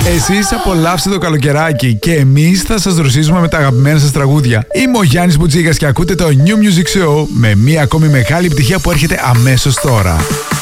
Εσείς απολαύστε το καλοκαιράκι και εμείς θα σας δροσίσουμε με τα αγαπημένα σας τραγούδια. Είμαι ο Γιάννης Μπουτζίγας και ακούτε το New Music Show με μία ακόμη μεγάλη επιτυχία που έρχεται αμέσως τώρα.